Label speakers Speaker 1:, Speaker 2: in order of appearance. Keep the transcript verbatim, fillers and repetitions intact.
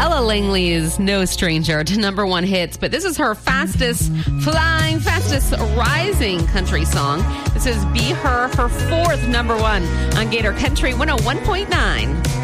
Speaker 1: Ella Langley is no stranger to number one hits, but this is her fastest flying, fastest rising country song. This is Be Her, her fourth number one on Gator Country one oh one point nine.